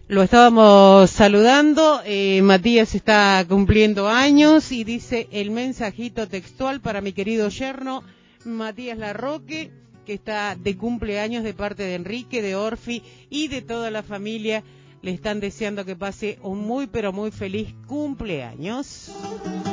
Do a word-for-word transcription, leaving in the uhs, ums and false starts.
Lo estábamos saludando, eh, Matías está cumpliendo años y dice el mensajito textual para mi querido yerno Matías Larroque, que está de cumpleaños de parte de Enrique, de Orfi y de toda la familia. Le están deseando que pase un muy pero muy feliz cumpleaños.